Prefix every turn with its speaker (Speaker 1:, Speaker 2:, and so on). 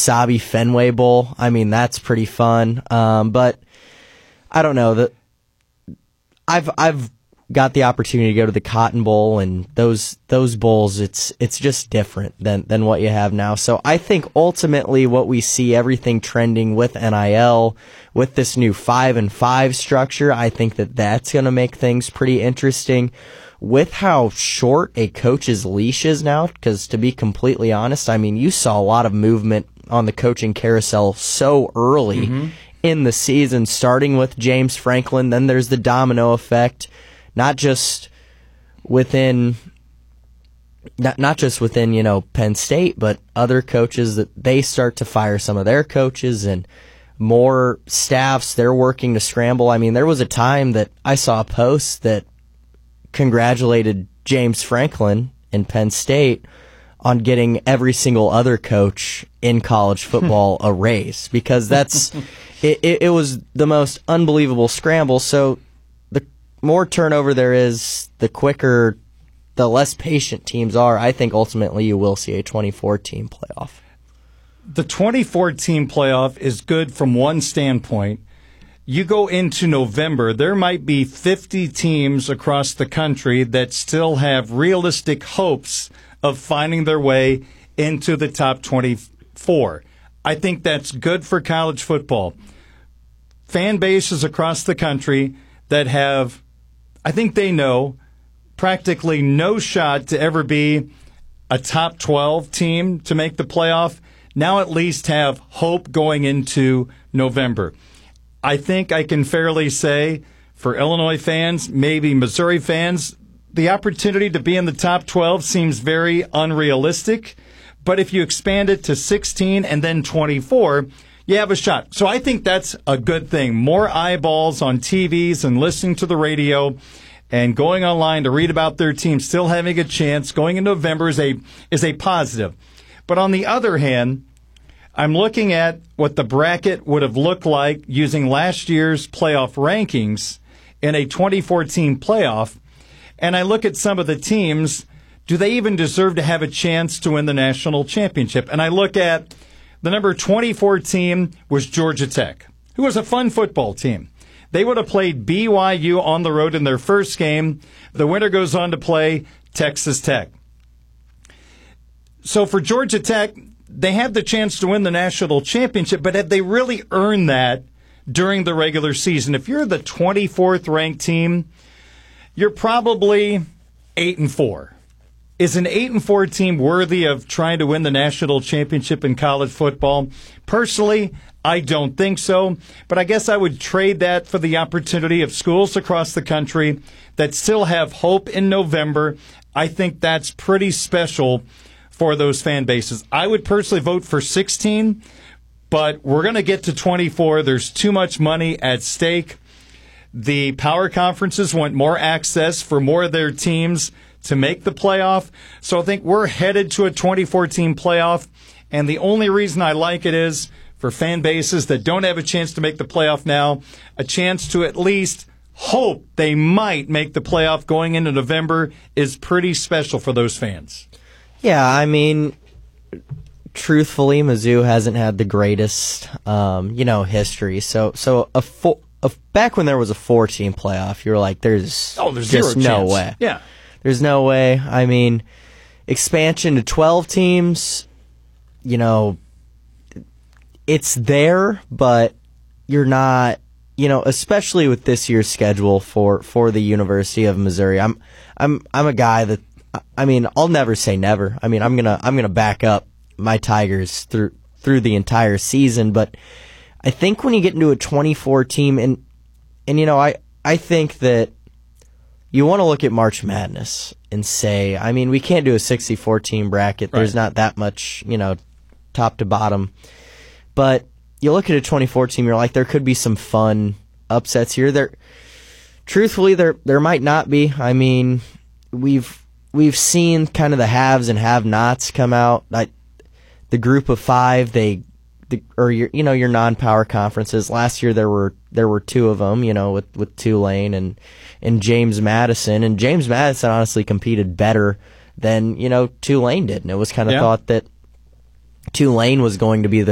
Speaker 1: Wasabi Fenway Bowl. I mean, that's pretty fun. But I don't know. I've got the opportunity to go to the Cotton Bowl, and those bowls, it's just different than what you have now. So I think ultimately what we see, everything trending with NIL, with this new 5-and-5 structure, I think that's going to make things pretty interesting. With how short a coach's leash is now, because to be completely honest, I mean, you saw a lot of movement on the coaching carousel so early in the season, starting with James Franklin. Then there's the domino effect, not just within Penn State, but other coaches, that they start to fire some of their coaches, and more staffs, they're working to scramble. I mean, there was a time that I saw a post that congratulated James Franklin in Penn State on getting every single other coach in college football a raise, because it was the most unbelievable scramble. So the more turnover there is, the quicker, the less patient teams are. I think ultimately you will see a 24-team playoff.
Speaker 2: The 24-team playoff is good from one standpoint. You go into November, there might be 50 teams across the country that still have realistic hopes of finding their way into the top 24. I think that's good for college football. Fan bases across the country that have, I think they know, practically no shot to ever be a top 12 team to make the playoff, now at least have hope going into November. I think I can fairly say, for Illinois fans, maybe Missouri fans, the opportunity to be in the top 12 seems very unrealistic. But if you expand it to 16 and then 24, you have a shot. So I think that's a good thing. More eyeballs on TVs and listening to the radio and going online to read about their team still having a chance going in November is a positive. But on the other hand, I'm looking at what the bracket would have looked like using last year's playoff rankings in a 24-team playoff, and I look at some of the teams. Do they even deserve to have a chance to win the national championship? And I look at the number 24 team was Georgia Tech, who was a fun football team. They would have played BYU on the road in their first game. The winner goes on to play Texas Tech. So for Georgia Tech, they have the chance to win the national championship, but have they really earned that during the regular season? If you're the 24th ranked team, you're probably 8-4. Is an 8-4 team worthy of trying to win the national championship in college football? Personally, I don't think so, but I guess I would trade that for the opportunity of schools across the country that still have hope in November. I think that's pretty special for those fan bases. I would personally vote for 16, but we're going to get to 24. There's too much money at stake. The power conferences want more access for more of their teams to make the playoff. So I think we're headed to a 24-team playoff, and the only reason I like it is for fan bases that don't have a chance to make the playoff now, a chance to at least hope they might make the playoff going into November is pretty special for those fans.
Speaker 1: Yeah, I mean, truthfully, Mizzou hasn't had the greatest, history. So back when there was a 4-team playoff, you were like, there's just no way.
Speaker 2: Yeah,
Speaker 1: there's no way. I mean, expansion to 12 teams, it's there, but you're not. Especially with this year's schedule for the University of Missouri, I'm a guy that. I mean, I'll never say never. I mean, I'm gonna back up my Tigers through the entire season, but I think when you get into a 24 team, and I think that you want to look at March Madness and say, I mean, we can't do a 64 team bracket. Right. There's not that much, top to bottom. But you look at a 24 team, you're like, there could be some fun upsets here. Truthfully, there might not be. I mean, We've seen kind of the haves and have-nots come out. The group of 5, your non-power conferences. Last year there were 2 of them, with Tulane and James Madison. And James Madison honestly competed better than Tulane did. And it was kind of thought that Tulane was going to be